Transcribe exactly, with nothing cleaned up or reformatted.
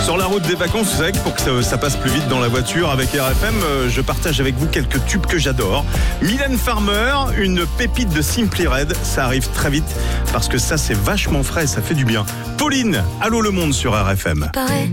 Sur la route des vacances, vous savez que pour que ça, ça passe plus vite dans la voiture avec R F M, euh, je partage avec vous quelques tubes que j'adore. Mylène Farmer, une pépite de Simply Red, ça arrive très vite parce que ça c'est vachement frais, ça fait du bien. Pauline, Allô le monde sur R F M.